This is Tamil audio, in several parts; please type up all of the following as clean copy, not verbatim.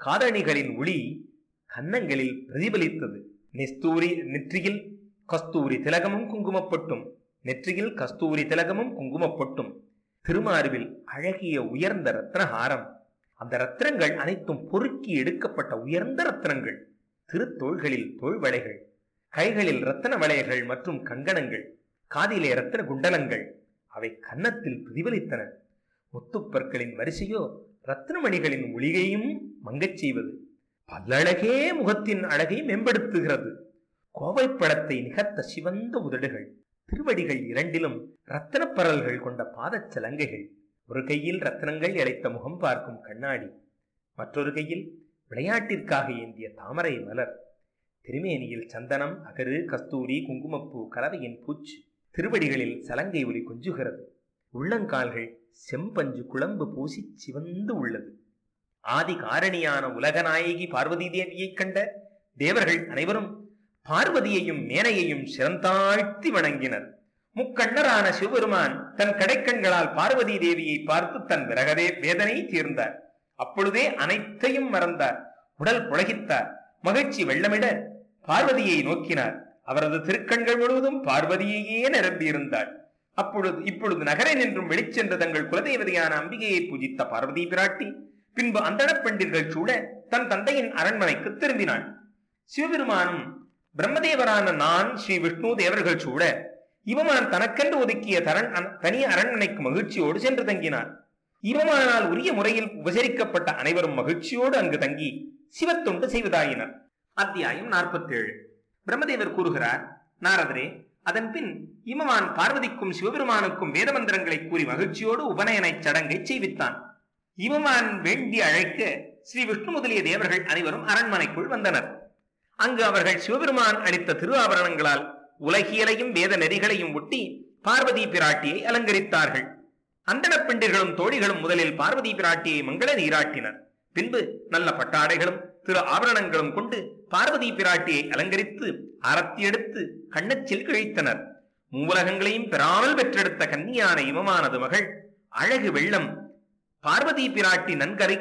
காதணிகளின் ஒளி கன்னங்களில் பிரதிபலித்தது. நெற்றியில் கஸ்தூரி திலகமும் குங்குமப்பட்டும், நெற்றியில் கஸ்தூரி திலகமும் குங்குமப்பட்டும், திருமார்பில் அழகிய உயர்ந்த ரத்னஹாரம். அந்த ரத்னங்கள் அனைத்தும் பொறுக்கி எடுக்கப்பட்ட உயர்ந்த ரத்னங்கள். திருத்தோள்களில் தோள்வளைகள், கைகளில் ரத்தன வளையல்கள் மற்றும் கங்கணங்கள், காதிலே ரத்தன குண்டலங்கள். அவை கன்னத்தில் பிரதிபலித்தன. முத்துப்பற்களின் வரிசையோ ரத்னமணிகளின் ஒளிகையும் மங்கச் செய்வது. பல்லழகே முகத்தின் அழகை மேம்படுத்துகிறது. கோவைப்பழத்தை நிகர்த்த சிவந்த உதடுகள், திருவடிகள் இரண்டிலும் ரத்தன பரல்கள் கொண்ட பாதச்சலங்கைகள், ஒரு கையில் ரத்னங்கள் இழைத்த முகம் பார்க்கும் கண்ணாடி, மற்றொரு கையில் விளையாட்டிற்காக ஏந்திய தாமரை மலர், திருமேனியில் சந்தனம், அகரு, கஸ்தூரி, குங்குமப்பூ கலவையின் பூச்சு, திருவடிகளில் சலங்கை ஒலி கொஞ்சுகிறது. உள்ளங்கால்கள் செம்பஞ்சு குழம்பு பூசி சிவந்து உள்ளது. ஆதி காரணியான உலகநாயகி பார்வதி தேவியை கண்ட தேவர்கள் அனைவரும் பார்வதியையும் மேனையையும் சிறந்தாழ்த்தி வணங்கினர். முக்கண்ணரான சிவபெருமான் தன் கடைக்கண்களால் பார்வதி தேவியை பார்த்து தன் விரகவே வேதனை தீர்ந்தார். அப்பொழுதே அனைத்தையும் மறந்தார். உடல் புலகித்தார். மகிழ்ச்சி வெள்ளமிட பார்வதியை நோக்கினார். அவரது திருக்கண்கள் முழுவதும் பார்வதியையே நிரம்பியிருந்தாள். இப்பொழுது நகரை நின்றும் வெளிச்சென்று தங்கள் குலதெய்வதையான அம்பிகையை பூஜித்த பார்வதி பிராட்டி பின்பு அந்தணப் பெண்டிர்கள் சூழ தன் தந்தையின் அரண்மனைக்கு திரும்பினாள். சிவபெருமானும் பிரம்மதேவரான நான் ஸ்ரீ விஷ்ணு தேவர்கள் சூழ இவமான் தனக்கென்று ஒதுக்கிய தனி அரண்மனைக்கு மகிழ்ச்சியோடு சென்று தங்கினார். இவமானால் உரிய முறையில் உபசரிக்கப்பட்ட அனைவரும் மகிழ்ச்சியோடு அங்கு தங்கி சிவத்தொண்டு செய்வதாயினர். அத்தியாயம் 47. பிரம்மதேவர் கூறுகிறார், நாரதரே, அதன் பின் இமவான் பார்வதிக்கும் சிவபெருமானுக்கும் வேத மந்திரங்களை கூறி மகிழ்ச்சியோடு உபநயனை சடங்கை செய்வித்தான். இமவான் வேண்டி அழைக்க ஸ்ரீ விஷ்ணு முதலிய தேவர்கள் அனைவரும் அரண்மனைக்குள் வந்தனர். அங்கு அவர்கள் சிவபெருமான் அளித்த திரு ஆபரணங்களால் உலகியலையும் வேத நெறிகளையும் ஒட்டி பார்வதி பிராட்டியை அலங்கரித்தார்கள். அந்தணப் பெண்டிர்களும் தோழிகளும் முதலில் பார்வதி பிராட்டியை மங்கள நீராட்டினர். பின்பு நல்ல பட்டாடைகளும் திரு ஆபரணங்களும் கொண்டு பார்வதி பிராட்டியை அலங்கரித்து ஆரத்தி எடுத்து கண்ணச்சில் கிழித்தனர். மூலகங்களையும் பெறாமல் பெற்றெடுத்த கன்னியான இமமானது மகள் அழகு வெள்ளம் பார்வதி பிராட்டி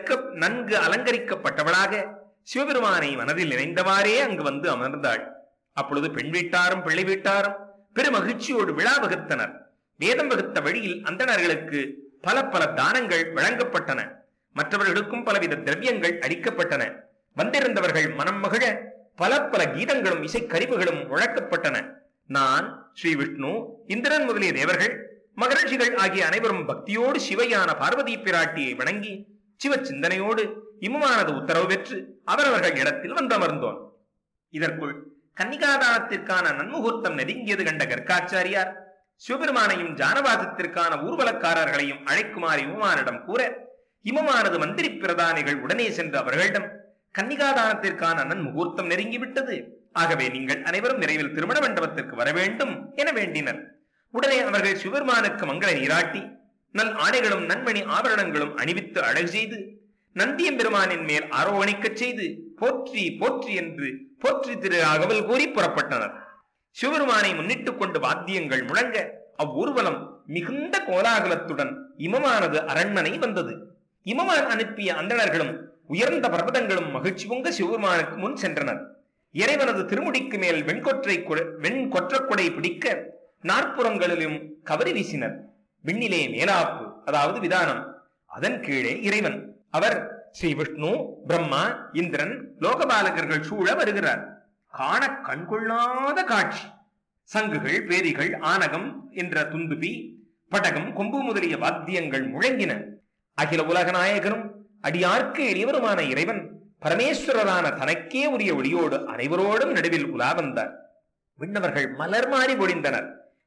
நன்கு அலங்கரிக்கப்பட்டவளாக சிவபெருமானை மனதில் நினைந்தவாறே அங்கு வந்து அமர்ந்தாள். அப்பொழுது பெண் வீட்டாரும் பிள்ளை வீட்டாரும் பெருமகிழ்ச்சியோடு விழா வகுத்தனர். வேதம் வகுத்த வழியில் அந்தணர்களுக்கு பல பல தானங்கள் வழங்கப்பட்டன. மற்றவர்களுக்கும் பலவித திரவியங்கள் அளிக்கப்பட்டன. வந்திருந்தவர்கள் மனம் மகிழ பல பல கீதங்களும் இசைக்கருவிகளும் முழக்கப்பட்டன. நான், ஸ்ரீ விஷ்ணு, இந்திரன் முதலிய தேவர்கள், மகரிஷிகள் ஆகிய அனைவரும் பக்தியோடு சிவையான பார்வதி பிராட்டியை வணங்கி சிவ சிந்தனையோடு இமமானது உத்தரவு பெற்று அவரவர்கள் இடத்தில் வந்தமர்ந்தோம். இதற்குள் கன்னிகாதானத்திற்கான நன்முகூர்த்தம் நெருங்கியது கண்ட கர்க்காச்சாரியார் சிவபெருமானையும் ஜானவாசத்திற்கான ஊர்வலக்காரர்களையும் அழைக்குமாறு இமமானிடம் கூற, இமமானது மந்திரி பிரதானிகள் உடனே சென்று அவர்களிடம், கன்னிகாதானத்திற்கான நன்முகூர்த்தம் நெருங்கிவிட்டது, ஆகவே நீங்கள் அனைவரும் விரைவில் திருமண மண்டபத்திற்கு வர வேண்டும் என வேண்டினர். உடனே அவர்கள் சிவபெருமானுக்கு மங்கள நீராட்டி நல் ஆடைகளும் நன்மணி ஆபரணங்களும் அணிவித்து அழகு செய்து நந்தியம்பெருமானின் மேல் ஆரோகணிக்கச் செய்து போற்றி போற்றி என்று போற்றி திரு அகவல் கூறி புறப்பட்டனர். சிவபெருமானை முன்னிட்டுக் கொண்டு வாத்தியங்கள் முழங்க அவ்வூர்வலம் மிகுந்த கோலாகலத்துடன் இமமானது அரண்மனை வந்தது. இமமான் அனுப்பிய அந்தணர்களும் உயர்ந்த பர்வதங்களும் மகிழ்ச்சி பொங்க சிவபெருமானுக்கு முன் சென்றனர். இறைவனது திருமுடிக்கு மேல் வெண்கொற்ற கொடை பிடிக்க நாற்புறங்களிலும் கவரி வீசினர். விண்ணிலே மேலாப்பு, அதாவது விதானம், அதன் கீழே இறைவன். அவர் ஸ்ரீ விஷ்ணு, பிரம்மா, இந்திரன், லோகபாலகர்கள் சூழ வருகிறார். காண கண்கொள்ளாத காட்சி. சங்குகள், பேரிகள், ஆனகம் என்ற துந்துபி, படகம், கொம்பு முதலிய வாத்தியங்கள் முழங்கின. அகில உலக நாயகரும் அடியார்க்கு எளியவருமான இறைவன் பரமேஸ்வரரான தனக்கே உரிய ஒளியோடு அனைவரோடும் நடுவில் உலா வந்தார். விண்ணவர்கள் மலர் மாறி பொழிந்தனர்.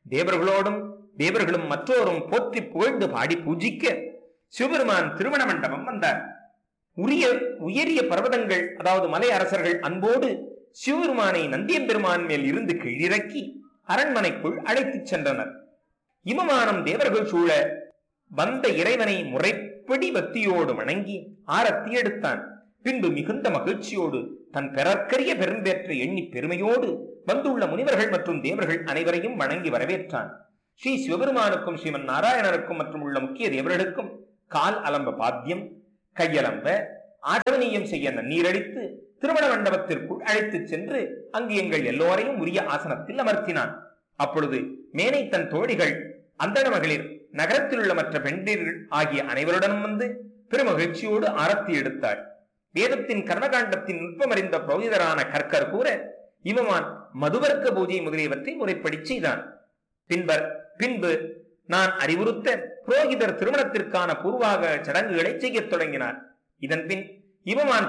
தேவர்களும் மற்றோரும் போற்றி புகழ்ந்து பாடி பூஜிக்க சிவபெருமான் திருமண மண்டபம் வந்தார். உயரிய பர்வதங்கள், அதாவது மலை அரசர்கள் அன்போடு சிவபெருமானை நந்தியம்பெருமான் மேல் இருந்து கீழிறக்கி அரண்மனைக்குள் அழைத்துச் சென்றனர். இமமானம் தேவர்கள் சூழ வந்த இறைவனை முறைப்படி பக்தியோடு வணங்கி ஆரத்தி எடுத்தான். பின்பு மிகுந்த மகிழ்ச்சியோடு தன் பெறற்கரிய பெரும்பேற்றை எண்ணி பெருமையோடு வந்துள்ள முனிவர்கள் மற்றும் தேவர்கள் அனைவரையும் வணங்கி வரவேற்றான். ஸ்ரீ சிவபெருமானுக்கும் ஸ்ரீமன் நாராயணருக்கும் மற்றும் உள்ள முக்கிய தேவர்களுக்கும் கால் அலம்ப பாத்தியம், கையலம்ப, ஆடவனியம் செய்ய நன்னீரடித்து திருமண மண்டபத்திற்குள் அழைத்துச் சென்று அங்கு எங்கள் எல்லோரையும் உரிய ஆசனத்தில் அமர்த்தினான். அப்பொழுது மேனை தன் தோழிகள், அந்தண மகளிர், நகரத்தில் உள்ள மற்ற பெண்டீர்கள் ஆகிய அனைவருடனும் வந்து பெருமகிழ்ச்சியோடு ஆரத்தி எடுத்தாள். வேதத்தின் கர்மகாண்டத்தின் நுட்பமறிந்த புரோகிதரான கற்கர் கூற இவமான் மதுவர்க்க பூஜை முதலியவற்றை முறைப்படி செய்தான். பின்பு நான் அறிவுறுத்த புரோகிதர் திருமணத்திற்கான பூர்வாக சடங்குகளை செய்யத் தொடங்கினார். இதன் பின் இவமான்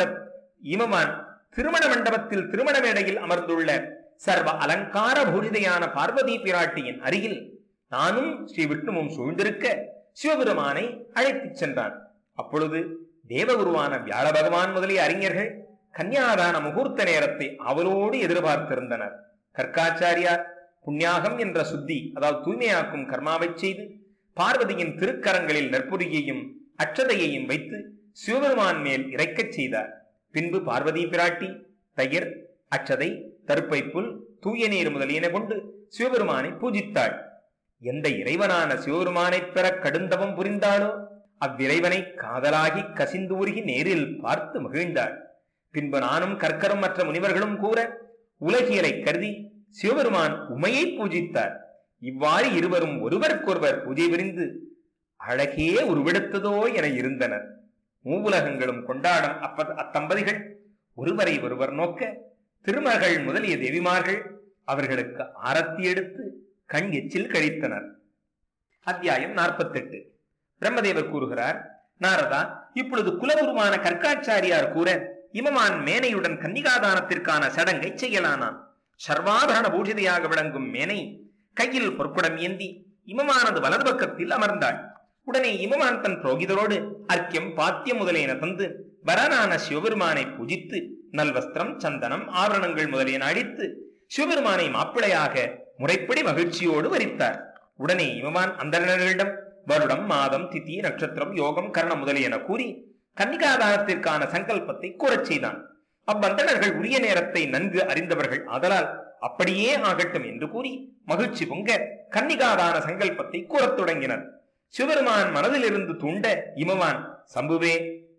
திருமண மண்டபத்தில் திருமண மேடையில் அமர்ந்துள்ள சர்வ அலங்கார பூரிதையான பார்வதி பிராட்டியின் அருகில் நானும் ஸ்ரீ விஷ்ணுவும் சூழ்ந்திருக்க சிவபெருமானை அழைத்துச் சென்றான். அப்பொழுது தேவகுருவான வியாழ பகவான் முதலிய அறிஞர்கள் கன்னியாதான முகூர்த்த நேரத்தை அவளோடு எதிர்பார்த்திருந்தனர். கர்க்காச்சாரியார் புண்ணியாகம் என்ற சுத்தி, அதாவது தூய்மையாக்கும் கர்மாவை செய்து பார்வதியின் திருக்கரங்களில் நற்புரியையும் அட்சதையையும் வைத்து சிவபெருமான் மேல் இறைக்கச் செய்தார். பின்பு பார்வதி பிராட்டி தயிர், அட்சதை, தருப்பை புல், தூய நீர் முதலியன கொண்டு சிவபெருமானை பூஜித்தாள். எந்த இறைவனான சிவபெருமானை பெற கடுந்தவம் புரிந்தாளோ அவ்விறைவனை காதலாகி கசிந்து உருகி நேரில் பார்த்து மகிழ்ந்தாள். பின்பு நானும் கற்கரும் மற்ற முனிவர்களும் கூற உலகியலை கருதி சிவபெருமான் உமையை பூஜித்தார். இவ்வாறு இருவரும் ஒருவருக்கொருவர் பூஜை புரிந்து அழகே உருவெடுத்ததோ என இருந்தனர். மூவுலகங்களும் கொண்டாடும் அத்தம்பதிகள் ஒருவரை ஒருவர் நோக்க திருமகள் முதலிய தேவிமார்கள் அவர்களுக்கு ஆரத்தி எடுத்து கண் எச்சில் கழித்தனர். அத்தியாயம் 48. பிரம்மதேவர் கூறுகிறார், நாரதா, இப்பொழுது குலகுருவான கர்க்காச்சாரியார் கூற இமமான் மேனையுடன் கன்னிகாதானத்திற்கான சடங்கை செய்யலானான். சர்வாபரண பூஜிதையாக விளங்கும் மேனை கையில் பொற்குடம் ஏந்தி இமமானது வலது பக்கத்தில் அமர்ந்தாள். உடனே இமமான் தன் புரோகிதரோடு அர்க்கியம், பாத்தியம் முதலியன தந்து வரனான சிவபெருமானை பூஜித்து நல்வஸ்திரம், சந்தனம், ஆபரணங்கள் முதலியன அடித்து சிவபெருமானை மாப்பிளையாக முறைப்படி மகிழ்ச்சியோடு வரித்தார். உடனே இமமான் அந்தணர்களிடம் வருடம், மாதம், திதி, நட்சத்திரம், யோகம், கரணம் முதலியன கூறி கன்னிகாதானத்திற்கான சங்கல்பத்தை கூறச் செய்தான். அவ்வந்தணர்கள் உரிய நேரத்தை நன்கு அறிந்தவர்கள் ஆதலால் அப்படியே ஆகட்டும் என்று கூறி மகிழ்ச்சி பொங்க கன்னிகாதான சங்கல்பத்தை கூறத் தொடங்கினர். சிவபெருமான் மனதிலிருந்து தூண்ட இமவான், சம்புவே,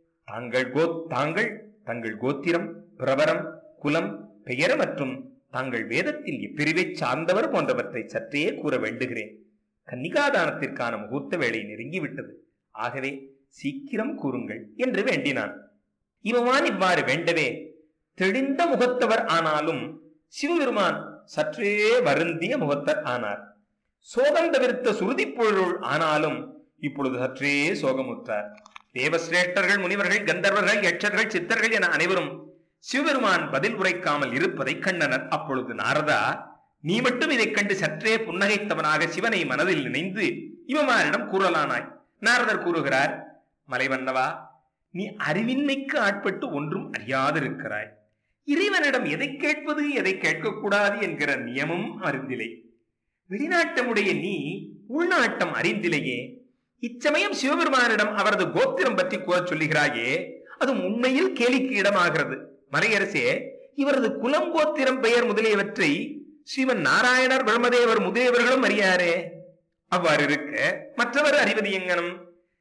தங்கள் கோத்திரம், பிரபரம், குலம், பெயர் மற்றும் தாங்கள் வேதத்தில் எப்பிரிவை சார்ந்தவர் போன்றவற்றை சற்றே கூற வேண்டுகிறேன். கன்னிகாதானத்திற்கான முகூர்த்த வேலை நெருங்கிவிட்டது. ஆகவே சீக்கிரம் கூறுங்கள் என்று வேண்டினான். இவமான் இவ்வாறு வேண்டவே தெளிந்த முகத்தவர் ஆனாலும் சிவபெருமான் சற்றே வருந்திய முகத்தர் ஆனார். சோகம் தவிர்த்த சுருதி பொருள் ஆனாலும் இப்பொழுது சற்றே சோகமுற்றார். தேவசிரேஷ்டர்கள், முனிவர்கள், கந்தர்வர்கள், யட்சர்கள், சித்தர்கள் என அனைவரும் சிவபெருமான் பதில் உரைக்காமல் இருப்பதை கண்டனர். அப்பொழுது நாரதா, நீ மட்டும் இதைக் கண்டு சற்றே புன்னகைத்தவனாக சிவனை மனதில் நினைந்து இவமானிடம் கூறலானாய். நாரதர் கூறுகிறார், மலைவண்ணவா, நீ அறிவின்மைக்கு ஆட்பட்டு ஒன்றும் அறியாதிருக்கிறாய். இறைவனிடம் எதை கேட்பது, எதை கேட்கக்கூடாது என்கிற நியமம் அறிந்திலை. வெளிநாட்டமுடைய நீ உள்நாட்டம் அறிந்திலையே. இச்சமயம் சிவபெருமானிடம் அவரது கோத்திரம் பற்றி கூற சொல்லுகிறாயே, அது உண்மையில் கேலிக்கு இடமாகிறது. மலையரசே, இவரது குலம், கோத்திரம், பெயர் முதலியவற்றை ஸ்ரீமன் நாராயணர், பிரம்மதேவர் முதலியவர்களும் அறியாரே. அவ்வாறு இருக்க மற்றவர் அறிவது எங்கனும்?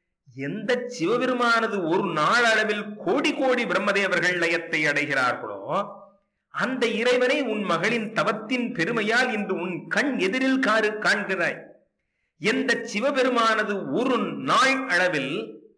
எந்த சிவபெருமானது ஒரு நாள் அளவில் கோடி கோடி பிரம்மதேவர்கள் லயத்தை அடைகிறார்களோ அந்த இறைவனை உன் மகளின் தவத்தின் பெருமையால் இன்று உன் கண் எதிரில் காண்கிறாய். எந்த சிவபெருமானது ஒரு நாள் அளவில்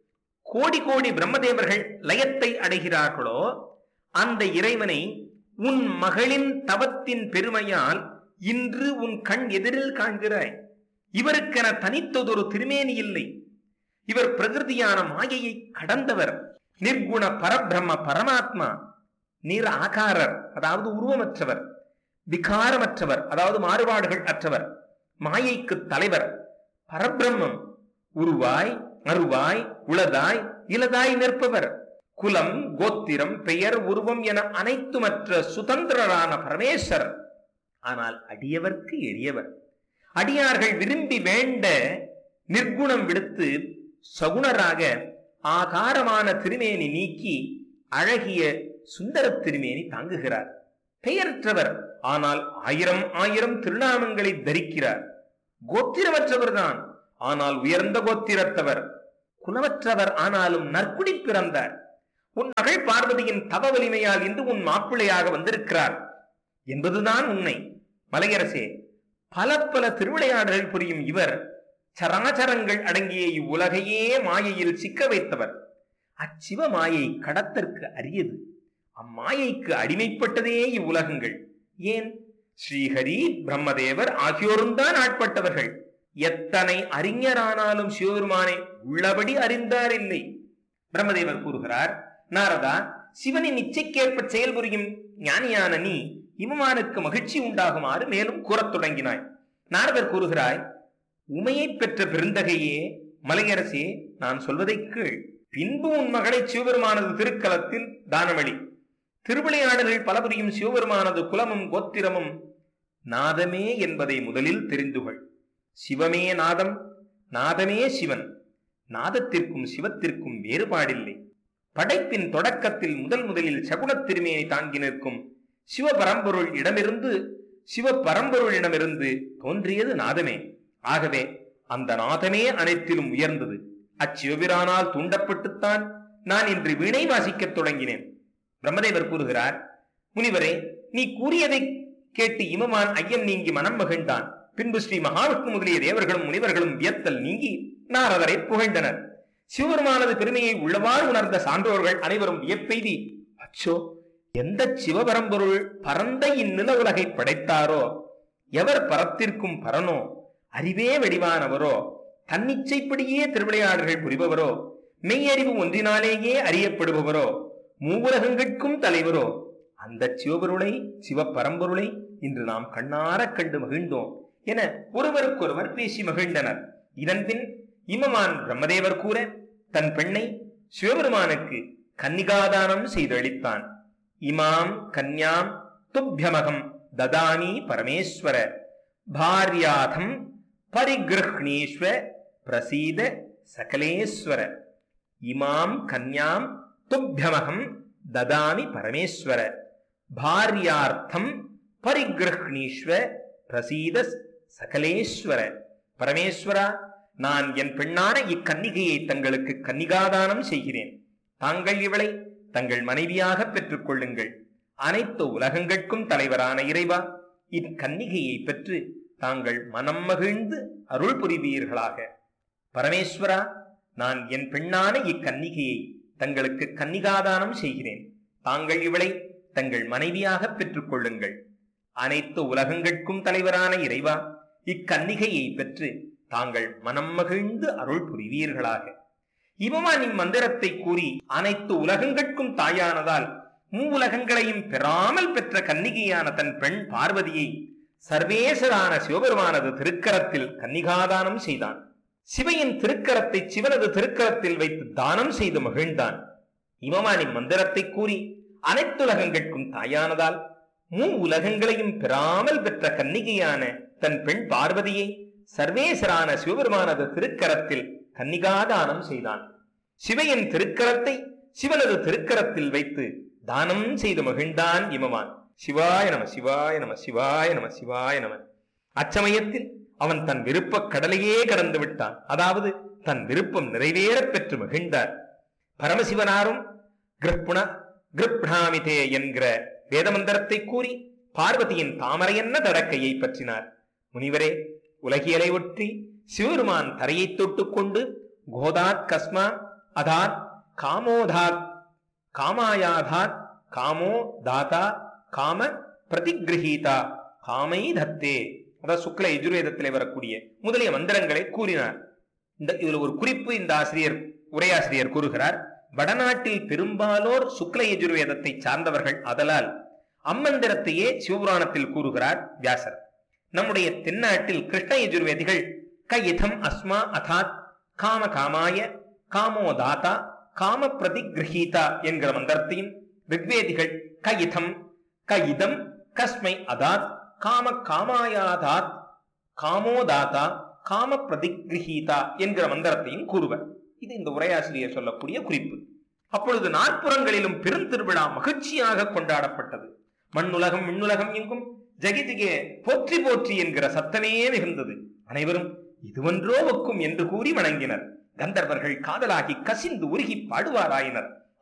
கோடி கோடி பிரம்மதேவர்கள் லயத்தை அடைகிறார்களோ அந்த இறைவனை உன் மகளின் தவத்தின் பெருமையால் இன்று உன் கண் எதிரில் காண்கிறாய். இவருக்கென தனித்ததொரு திருமேனி இல்லை. இவர் பிரகிருதியான மாயையை கடந்தவர். நிர்குண பரபிரம்ம பரமாத்மா. நீர் ஆகாரர், அதாவது உருவமற்றவர். விகாரமற்றவர், அதாவது மாறுபாடுகள் அற்றவர். மாயைக்கு தலைவர். பரபிரம்மம். உருவாய், அருவாய், உளதாய், இலதாய் நிற்பவர். குலம், கோத்திரம், பெயர், உருவம் என அனைத்துமற்ற சுதந்திரரான பரமேஸ்வரர். ஆனால் அடியவர்க்கு எளியவர். அடியார்கள் விரும்பி வேண்ட நிர்குணம் விடுத்து சகுணராக ஆகாரமான திருமேனி நீக்கி அழகிய சுந்தர திருமேனி தாங்குகிறார். பெயரற்றவர், ஆனால் ஆயிரம் ஆயிரம் திருநாமங்களை தரிக்கிறார். கோத்திரமற்றவர் தான், ஆனால் உயர்ந்த கோத்திரத்தவர். குலமற்றவர், ஆனாலும் நற்குடி பிறந்தார். உன் மகள் பார்வதியின் தவ வலிமையால் இன்று உன் மாப்பிள்ளையாக வந்திருக்கிறார் என்பதுதான் உண்மை. மலையரசே, பல பல திருவிளையாடல்கள் புரியும் இவர் சராச்சரங்கள் அடங்கிய இவ்வுலகையே மாயையில் சிக்க வைத்தவர். அச்சிவ மாயை கடத்தற்கு அரியது. அம்மாயைக்கு அடிமைப்பட்டதே இவ்வுலகங்கள். ஏன், ஸ்ரீஹரி, பிரம்மதேவர் ஆகியோரும் தான் ஆட்பட்டவர்கள். எத்தனை அறிஞரானாலும் சிவபெருமானை உள்ளபடி அறிந்தார் இல்லை. பிரம்மதேவர் கூறுகிறார், நாரதா, சிவனின் இச்சைக்கேற்ப செயல்புரியும் ஞானியான நீ இமமானுக்கு மகிழ்ச்சி உண்டாகுமாறு மேலும் கூறத் தொடங்கினாய். நாரதர் கூறுகிறாய், உமையை பெற்ற பெருந்தகையே, மலையரசே, நான் சொல்வதை கீழ். பின்பு உன் மகளை சிவபெருமானது திருக்கலத்தில் தானமளி. திருவிளையாடல்கள் பல புரியும் சிவபெருமானது குலமும் கோத்திரமும் நாதமே என்பதை முதலில் தெரிந்துகொள். சிவமே நாதம், நாதமே சிவன். நாதத்திற்கும் சிவத்திற்கும் வேறுபாடில்லை. படைப்பின் தொடக்கத்தில் முதலில் சகுனத் திருமேனி தாங்கி நிற்கும் சிவபரம்பொருளிடமிருந்து தோன்றியது நாதமே. ஆகவே அந்த நாதமே அனைத்திலும் உயர்ந்தது. அச்சிவபிரானால் தூண்டப்பட்டுத்தான் நான் இன்று வீணை வாசிக்கத் தொடங்கினேன். பிரம்மதேவர் கூறுகிறார், முனிவரே, நீ கூறியதை கேட்டு இமமான் ஐயம் நீங்கி மனம் மகிழ்ந்தான். பின்பு ஸ்ரீ மகாவிஷ்ணு முதலிய தேவர்களும் முனிவர்களும் வியத்தல் நீங்கி நாரதரை புகழ்ந்தனர். சிவபெருமானது பெருமையை உள்ளவாறு உணர்ந்த சான்றோர்கள் அனைவரும் வியப்பெய்தி, அச்சோ, எந்த சிவபரம்பொருள் பரந்த இந்நில உலகை படைத்தாரோ, எவர் பரத்திற்கும் பரனோ, அறிவே வடிவானவரோ, தன்னிச்சைப்படியே திருவிளையாடல்கள் புரிபவரோ, மெய்யறிவு ஒன்றினாலேயே அறியப்படுபவரோ, மூவுலகங்களுக்கும் தலைவரோ, அந்த சிவபொருளை, சிவபரம்பொருளை இன்று நாம் கண்ணார கண்டு மகிழ்ந்தோம் என ஒருவருக்கொருவர் பேசி மகிழ்ந்தனர். இதன்பின் இமமான் பிரம்மதேவர் கூற தன் பெண்ணை சிவபெருமானுக்கு கன்னிகாதானம் செய்து அளித்தான். இமாம் கன்யாம் துப்யமகம் ததாமி பரமேஸ்வர பாரியாதம் பரிகிருஹ்ணீஸ்வ பிரசீத சகலேஸ்வர. இமாம் கன்யாம் துப்யமகம் ததாமி பரமேஸ்வர பாரியார்த்தம் பரிகிருஹ்ணீஸ்வ பிரசீத சகலேஸ்வர. பரமேஸ்வரா, நான் என் பெண்ணான இக்கன்னிகையை தங்களுக்கு கன்னிகாதானம் செய்கிறேன். தாங்கள் இவளை தங்கள் மனைவியாக பெற்றுக் கொள்ளுங்கள். அனைத்து உலகங்களுக்கும் தலைவரான இறைவா, இக்கன்னிகையை பெற்று தாங்கள் மனம் மகிழ்ந்து அருள் புரிவீர்களாக. பரமேஸ்வரா, நான் என் பெண்ணான இக்கன்னிகையை தங்களுக்கு கன்னிகாதானம் செய்கிறேன். தாங்கள் இவளை தங்கள் மனைவியாக பெற்றுக் கொள்ளுங்கள். அனைத்து உலகங்களுக்கும் தலைவரான இறைவா, இக்கன்னிகையை பெற்று தாங்கள் மனம் மகிழ்ந்து அருள் புரிவீர்களாக. இவமான் இம்மந்திரத்தை கூறி அனைத்து உலகங்களுக்கும் தாயானதால் மூவுலகங்களையும் பெறாமல் பெற்ற கன்னிகையான தன் பெண் பார்வதியை சர்வேசரான சிவபெருமானது திருக்கரத்தில் கன்னிகாதானம் செய்தான். சிவையின் திருக்கரத்தை சிவனது திருக்கரத்தில் வைத்து தானம் செய்து மகிழ்ந்தான். இவமானின் மந்திரத்தை கூறி அனைத்துலகங்களுக்கும் தாயானதால் உலகங்களையும் பெறாமல் பெற்ற கன்னிகையான தன் பெண் பார்வதியை சர்வேசரான சிவபெருமானது திருக்கரத்தில் கன்னிகாதானம் செய்தான். சிவையின் திருக்கரத்தை சிவனது திருக்கரத்தில் வைத்து தானம் செய்து மகிழ்ந்தான் இமமான். சிவாய நம, சிவாய நம, சிவாய நம, சிவாய நம. அச்சமயத்தில் அவன் தன் விருப்ப கடலையே கடந்து விட்டான். அதாவது தன் விருப்பம் நிறைவேற பெற்று மகிழ்ந்தார். பரமசிவனாரும் கிருப்ணாமிதே என்கிற வேதமந்திரத்தை கூறி பார்வதியின் தாமரையன்ன தடக்கையை பற்றினார். முனிவரே, உலகியலை ஒற்றி சிவருமான் தரையை தொட்டுக் கொண்டு கோதாத் கஸ்மா அதாத் காமோதாத் காமாயாதாத் காமோ தாதா காம பிரதிகிரஹீதா காமை தத்தே, அதாவது சுக்ல யஜுர்வேதத்திலே வரக்கூடிய முதலிய மந்திரங்களை கூறினார். இதுல ஒரு குறிப்பு இந்த உரையாசிரியர் கூறுகிறார். வடநாட்டில் பெரும்பாலோர் சுக்ல யஜுர்வேதத்தை சார்ந்தவர்கள். அதலால் அம்மந்திரத்தையே சிவபுராணத்தில் கூறுகிறார் வியாசர். நம்முடைய தென்னாட்டில் கிருஷ்ண யஜுர்வேதிகள் கையிதம் அஸ்மா அதாத் காம காமாய காமோ தாத்தா காம பிரதிகிரஹீதா என்கிற மந்திரத்தையும், ரிக்வேதிகள் கையிதம் கையிதம் கஸ்மை அதாத் காம காமாயாதாத் காமோ தாத்தா காம பிரதிகிரஹீதா என்கிற மந்திரத்தையும் கூறுவர். இது இந்த உரையாசிரியர் சொல்லக்கூடிய குறிப்பு. அப்பொழுது நாற்புறங்களிலும் பெருந்திருவிழா மகிழ்ச்சியாக கொண்டாடப்பட்டது. மண்ணுலகம் விண்ணுலகம் எங்கும் ஜெகிஜிகே போற்றி போற்றி என்கிற சத்தமே மிகுந்தது. அனைவரும் இதுவன்றோ ஒக்கும் என்று கூறி வணங்கினர். கந்தர்வர்கள் காதலாகி கசிந்து உருகி பாடுவாராயினர்.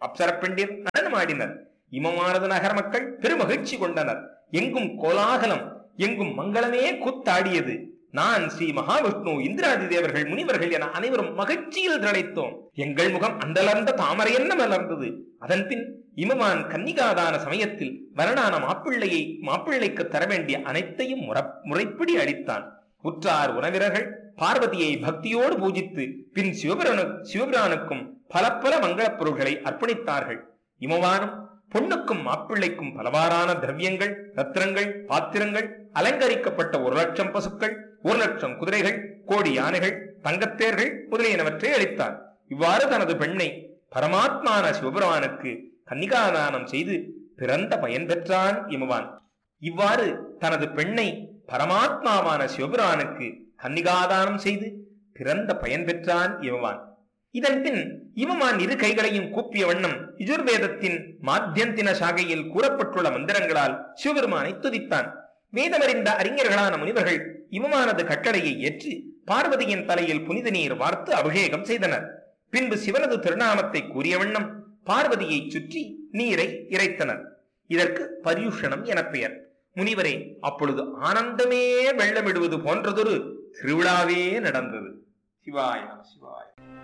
அப்சரப்பெண்டிர் நடனமாடினர். இமமானது நகர மக்கள் பெருமகிழ்ச்சி கொண்டனர். எங்கும் கோலாகலம், எங்கும் மங்களமே கூத்தாடியது. நான், ஸ்ரீ மகாவிஷ்ணு, இந்திராதி தேவர்கள், முனிவர்கள் என அனைவரும் மகிழ்ச்சியில் திளைத்தோம். எங்கள் முகம் அந்தளர்ந்த தாமரை என்ன மலர்ந்தது. அதன் பின் இமமான் கன்னிகாதான சமயத்தில் வரனான மாப்பிள்ளைக்கு தர வேண்டிய அனைத்தையும் முறைப்படி அளித்தான். உற்றார் உறவினர்கள் பார்வதியை பக்தியோடு பூஜித்து பின் சிவபிரானுக்கும் பல பல மங்களப் பொருள்களை அர்ப்பணித்தார்கள். இமவானும் பொண்ணுக்கும் மாப்பிள்ளைக்கும் பலவாறான திரவியங்கள், ரத்னங்கள், பாத்திரங்கள், அலங்கரிக்கப்பட்ட 1,00,000 பசுக்கள், 1,00,000 குதிரைகள், கோடி யானைகள், தங்கத்தேர்கள் முதலியனவற்றை அளித்தார். இவ்வாறு தனது பெண்ணை பரமாத்மான சிவபிரானுக்கு கன்னிகாதானம் செய்து பிறந்த பயன் பெற்றான் இமவான். இவ்வாறு தனது பெண்ணை பரமாத்மாவான சிவபிரானுக்கு கன்னிகாதானம் செய்து பிறந்த பயன் பெற்றான் இமவான். இதன் பின் இமமான் 2 கைகளையும் கூப்பிய வண்ணம் யஜுர்வேதத்தின் மாத்தியந்தின சாகையில் கூறப்பட்டுள்ள மந்திரங்களால் சிவபெருமானை துதித்தான். வேதமறிந்த அறிஞர்களான முனிவர்கள் இமமானது கட்டளையை ஏற்று பார்வதியின் தலையில் புனித நீர் வார்த்து அபிஷேகம் செய்தனர். பின்பு சிவனது திருநாமத்தை கூறிய வண்ணம் பார்வதியை சுற்றி நீரை இறைத்தனர். இதற்கு பர்யுஷணம் என பெயர். முனிவரே, அப்பொழுது ஆனந்தமே வெள்ளமிடுவது போன்றதொரு திருவிழாவே நடந்தது. சிவாய நம சிவாய.